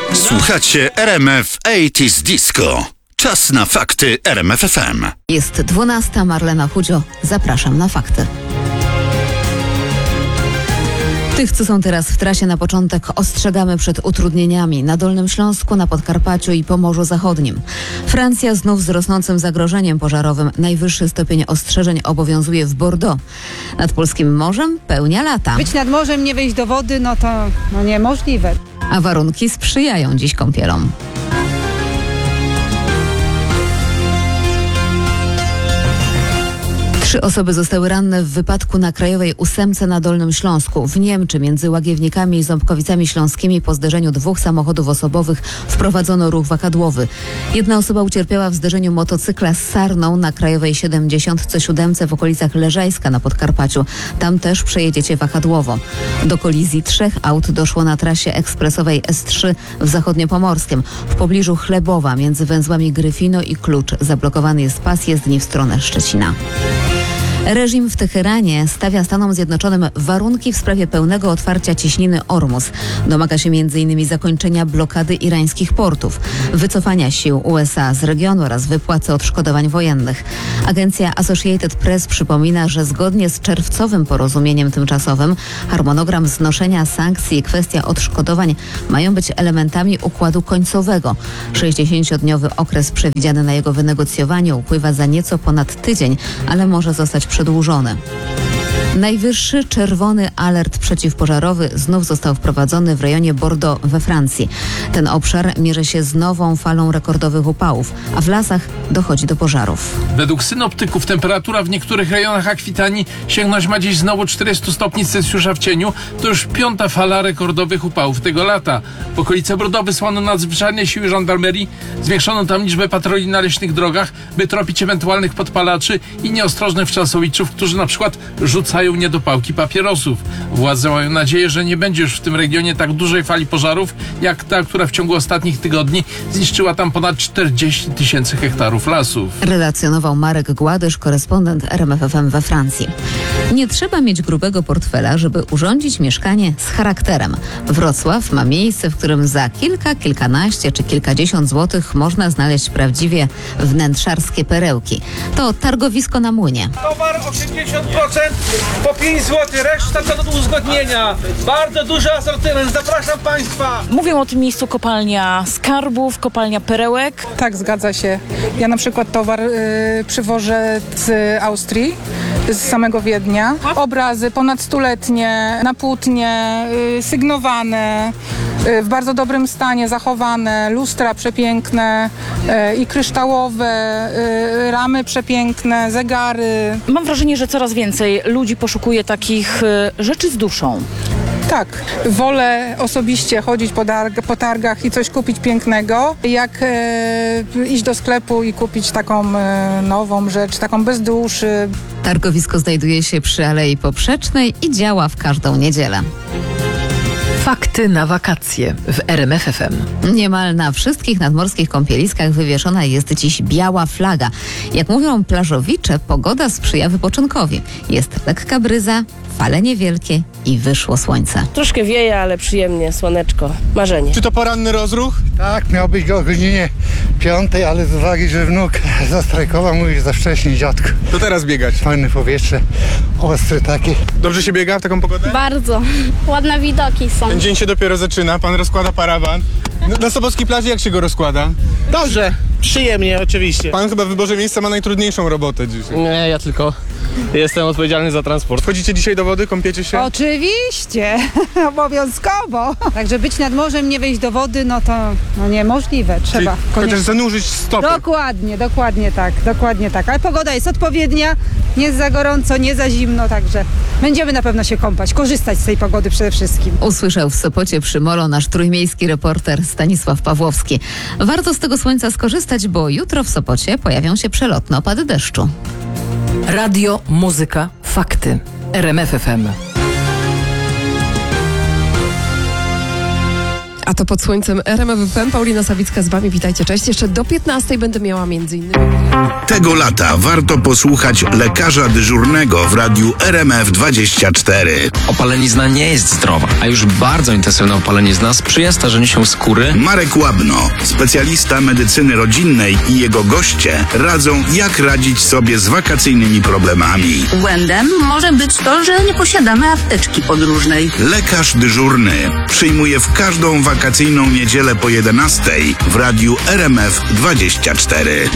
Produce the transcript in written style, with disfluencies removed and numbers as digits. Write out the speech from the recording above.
Słuchacie RMF 80's Disco. Czas na fakty RMF FM. Jest 12. Marlena Chudzio. Zapraszam na fakty. Tych, co są teraz w trasie, na początek ostrzegamy przed utrudnieniami na Dolnym Śląsku, na Podkarpaciu i Pomorzu Zachodnim. Francja znów z rosnącym zagrożeniem pożarowym. Najwyższy stopień ostrzeżeń obowiązuje w Bordeaux. Nad polskim morzem pełnia lata. Być nad morzem, nie wejść do wody, to niemożliwe. A warunki sprzyjają dziś kąpielom. Trzy osoby zostały ranne w wypadku na Krajowej 8 na Dolnym Śląsku. W Niemczy między Łagiewnikami i Ząbkowicami Śląskimi po zderzeniu dwóch samochodów osobowych wprowadzono ruch wahadłowy. Jedna osoba ucierpiała w zderzeniu motocykla z sarną na Krajowej 77 w okolicach Leżajska na Podkarpaciu. Tam też przejedziecie wahadłowo. Do kolizji 3 aut doszło na trasie ekspresowej S3 w Zachodniopomorskiem. W pobliżu Chlebowa między węzłami Gryfino i Klucz zablokowany jest pas jezdni w stronę Szczecina. Reżim w Teheranie stawia Stanom Zjednoczonym warunki w sprawie pełnego otwarcia cieśniny Ormus. Domaga się m.in. zakończenia blokady irańskich portów, wycofania sił USA z regionu oraz wypłaty odszkodowań wojennych. Agencja Associated Press przypomina, że zgodnie z czerwcowym porozumieniem tymczasowym harmonogram znoszenia sankcji i kwestia odszkodowań mają być elementami układu końcowego. 60-dniowy okres przewidziany na jego wynegocjowanie upływa za nieco ponad tydzień, ale może zostać przedłużony. Najwyższy czerwony alert przeciwpożarowy znów został wprowadzony w rejonie Bordeaux we Francji. Ten obszar mierzy się z nową falą rekordowych upałów, a w lasach dochodzi do pożarów. Według synoptyków temperatura w niektórych rejonach Akwitanii sięgnąć ma dziś znowu 40 stopni Celsjusza w cieniu. To już 5. fala rekordowych upałów tego lata. W okolice Bordeaux wysłano nadzwyczajne siły żandarmerii. Zwiększono tam liczbę patroli na leśnych drogach, by tropić ewentualnych podpalaczy i nieostrożnych wczasowiczów, którzy na przykład rzucają niedopałki papierosów. Władze mają nadzieję, że nie będzie już w tym regionie tak dużej fali pożarów, jak ta, która w ciągu ostatnich tygodni zniszczyła tam ponad 40 000 hektarów lasów. Relacjonował Marek Gładysz, korespondent RMF FM we Francji. Nie trzeba mieć grubego portfela, żeby urządzić mieszkanie z charakterem. Wrocław ma miejsce, w którym za kilkanaście czy kilkadziesiąt złotych można znaleźć prawdziwie wnętrzarskie perełki. To targowisko na Młynie. Towar 80%, po 5 zł, reszta to do uzgodnienia. Bardzo duży asortyment, zapraszam Państwa. Mówią o tym miejscu kopalnia skarbów, kopalnia perełek. Tak, zgadza się. Ja na przykład towar przywożę z Austrii, z samego Wiednia. Obrazy ponad stuletnie, na płótnie, sygnowane, w bardzo dobrym stanie, zachowane, lustra przepiękne i kryształowe, ramy przepiękne, zegary. Mam wrażenie, że coraz więcej ludzi poszukuje takich rzeczy z duszą. Tak, wolę osobiście chodzić po targach i coś kupić pięknego, jak iść do sklepu i kupić taką nową rzecz, taką bez duszy. Targowisko znajduje się przy Alei Poprzecznej i działa w każdą niedzielę. Fakty na wakacje w RMF FM. Niemal na wszystkich nadmorskich kąpieliskach wywieszona jest dziś biała flaga. Jak mówią plażowicze, pogoda sprzyja wypoczynkowi. Jest lekka bryza, fale niewielkie i wyszło słońce. Troszkę wieje, ale przyjemnie, słoneczko, marzenie. Czy to poranny rozruch? Tak, miał być o godzinie 5, ale z uwagi, że wnuk zastrajkował, mówi za wcześnie, dziadku. To teraz biegać. Fajne powietrze, ostry taki. Dobrze się biega w taką pogodę? Bardzo. Ładne widoki są. Ten dzień się dopiero zaczyna, pan rozkłada parawan. Na Sobockiej plaży jak się go rozkłada? Dobrze, przyjemnie oczywiście. Pan chyba w wyborze miejsca ma najtrudniejszą robotę dzisiaj. Nie, ja tylko jestem odpowiedzialny za transport. Wchodzicie dzisiaj do wody, kąpiecie się? Oczywiście, obowiązkowo. Także być nad morzem, nie wejść do wody, to niemożliwe. Trzeba chociaż zanurzyć stopy. Dokładnie tak. Ale pogoda jest odpowiednia, nie jest za gorąco, nie za zimno, także będziemy na pewno się kąpać, korzystać z tej pogody przede wszystkim. Usłyszał w Sopocie przy Molo nasz trójmiejski reporter Stanisław Pawłowski. Warto z tego słońca skorzystać, bo jutro w Sopocie pojawią się przelotne opady deszczu. Radio, muzyka, fakty. RMF FM. A to pod słońcem RMF FM. Paulina Sawicka z wami. Witajcie, cześć. Jeszcze do 15 będę miała m.in. Tego lata warto posłuchać lekarza dyżurnego w radiu RMF24. Opalenizna nie jest zdrowa, a już bardzo intensywna opalenizna sprzyja starzeniu się skóry. Marek Łabno, specjalista medycyny rodzinnej i jego goście radzą, jak radzić sobie z wakacyjnymi problemami. Błędem może być to, że nie posiadamy apteczki podróżnej. Lekarz dyżurny przyjmuje w każdą wakacyjną niedzielę po 11 w radiu RMF24.